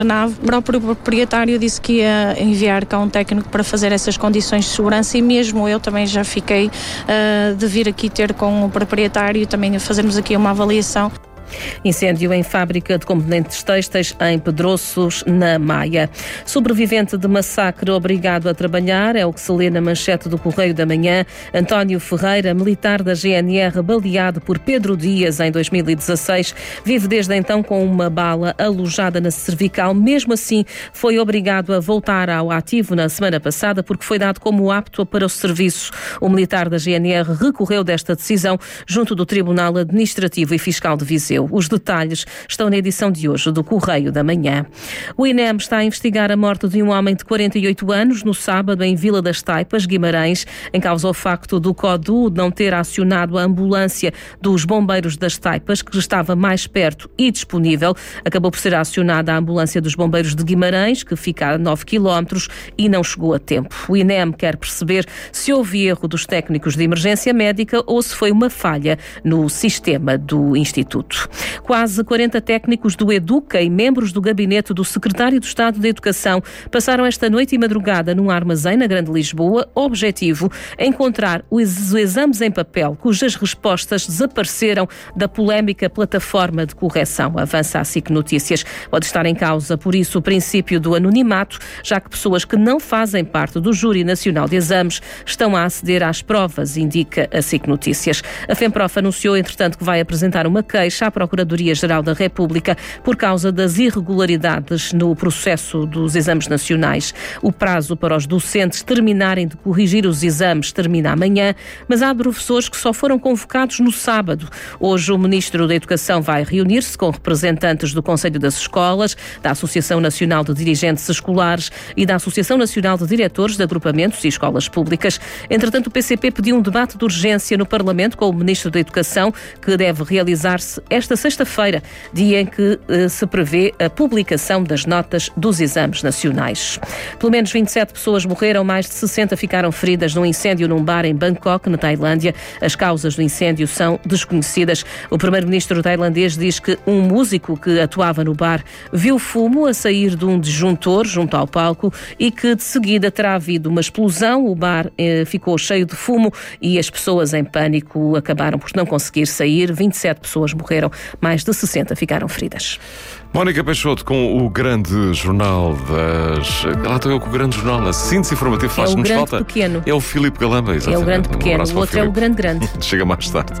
nave. O próprio proprietário disse que ia enviar cá um técnico para fazer essas condições de segurança e mesmo eu também já fiquei de vir aqui ter com o proprietário e também fazermos aqui uma avaliação. Incêndio em fábrica de componentes têxteis em Pedroços, na Maia. Sobrevivente de massacre obrigado a trabalhar, é o que se lê na manchete do Correio da Manhã. António Ferreira, militar da GNR, baleado por Pedro Dias em 2016, vive desde então com uma bala alojada na cervical. Mesmo assim, foi obrigado a voltar ao ativo na semana passada porque foi dado como apto para o serviço. O militar da GNR recorreu desta decisão junto do Tribunal Administrativo e Fiscal de Viseu. Os detalhes estão na edição de hoje do Correio da Manhã. O INEM está a investigar a morte de um homem de 48 anos no sábado em Vila das Taipas, Guimarães, em causa o facto do CODU não ter acionado a ambulância dos bombeiros das Taipas, que estava mais perto e disponível. Acabou por ser acionada a ambulância dos bombeiros de Guimarães, que fica a 9 km e não chegou a tempo. O INEM quer perceber se houve erro dos técnicos de emergência médica ou se foi uma falha no sistema do Instituto. Quase 40 técnicos do EDUCA e membros do gabinete do secretário de Estado da Educação passaram esta noite e madrugada num armazém na Grande Lisboa. Objetivo: encontrar os exames em papel cujas respostas desapareceram da polémica plataforma de correção. Avança a SIC Notícias. Pode estar em causa, por isso, o princípio do anonimato, já que pessoas que não fazem parte do Júri Nacional de Exames estão a aceder às provas, indica a SIC Notícias. A FEMPROF anunciou, entretanto, que vai apresentar uma queixa à Procuradoria-Geral da República por causa das irregularidades no processo dos exames nacionais. O prazo para os docentes terminarem de corrigir os exames termina amanhã, mas há professores que só foram convocados no sábado. Hoje o Ministro da Educação vai reunir-se com representantes do Conselho das Escolas, da Associação Nacional de Dirigentes Escolares e da Associação Nacional de Diretores de Agrupamentos e Escolas Públicas. Entretanto, o PCP pediu um debate de urgência no Parlamento com o Ministro da Educação, que deve realizar-se esta sexta-feira, dia em que se prevê a publicação das notas dos exames nacionais. Pelo menos 27 pessoas morreram, mais de 60 ficaram feridas num incêndio num bar em Bangkok, na Tailândia. As causas do incêndio são desconhecidas. O primeiro-ministro tailandês diz que um músico que atuava no bar viu fumo a sair de um disjuntor junto ao palco e que de seguida terá havido uma explosão. O bar ficou cheio de fumo e as pessoas em pânico acabaram por não conseguir sair. 27 pessoas morreram, mais de 60 ficaram feridas. Mónica Peixoto com o grande jornal das... Lá estou eu com o grande jornal, a síntese informativa faz-nos falta. Pequeno. É o Filipe Galamba, exatamente. É o grande pequeno, o outro é o grande grande. Chega mais tarde.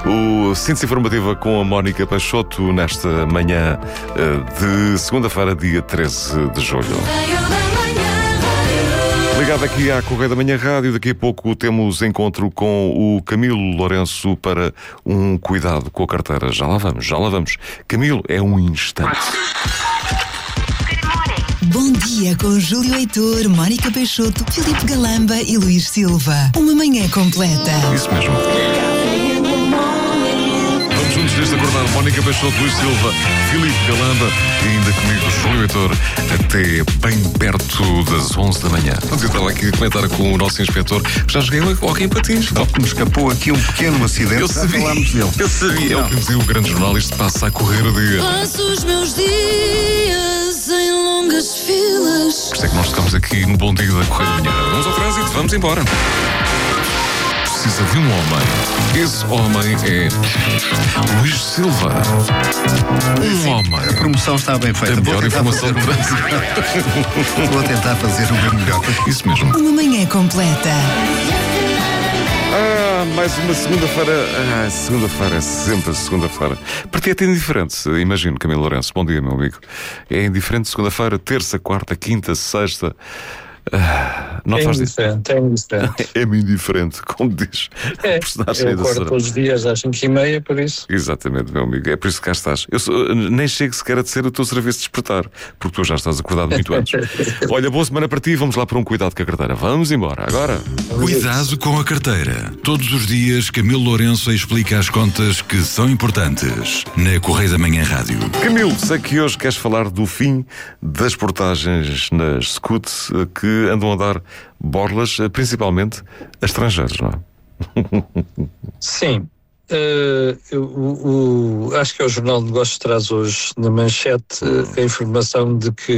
O síntese informativa com a Mónica Peixoto nesta manhã de segunda-feira, dia 13 de julho. Ligado aqui à Correio da Manhã Rádio, daqui a pouco temos encontro com o Camilo Lourenço para um cuidado com a carteira. Já lá vamos. Camilo, é um instante. Bom dia com Júlio Heitor, Mónica Peixoto, Filipe Galamba e Luís Silva. Uma manhã completa. Isso mesmo. Vamos juntos desde acordar. Mónica Peixoto, Luís Silva, Filipe Galamba e ainda comigo, Júlio Heitor, até bem perto das 11 da manhã. Vamos entrar lá aqui a comentar com o nosso inspetor. Já joguei aqui em patins. Me escapou aqui um pequeno acidente. Eu sabia. Falámos dele. Eu sabia. É o que dizia o grande jornal. Isto passa a correr o dia. Passo os meus dias em longas filas. Por isso é que nós estamos aqui no Bom Dia da Correio da Manhã. Vamos ao trânsito, vamos embora. Precisa de um homem. Esse homem é Luís Silva. Um homem. A promoção está bem feita. A melhor informação do trânsito. Vou tentar fazer o meu melhor. Isso mesmo. Uma manhã completa. Mais uma segunda-feira. Segunda-feira é sempre segunda-feira. Para ti é indiferente, imagino, Camilo Lourenço. Bom dia, meu amigo. É indiferente segunda-feira, terça, quarta, quinta, sexta. Não é faz indiferente. É-me indiferente, como diz a personagem eu acordo todos os dias às 5h30, por isso. Exatamente, meu amigo, é por isso que cá estás. Nem chego sequer a ser o teu serviço de despertar, porque tu já estás acordado muito antes. Olha, boa semana para ti, vamos lá para um cuidado com a carteira. Vamos embora, agora. Cuidado com a carteira. Todos os dias, Camilo Lourenço explica as contas que são importantes na Correio da Manhã Rádio. Camilo, sei que hoje queres falar do fim das portagens nas scouts que andam a dar borlas, principalmente a estrangeiros, não é? Sim. Acho que é o Jornal de Negócios traz hoje na manchete a informação de que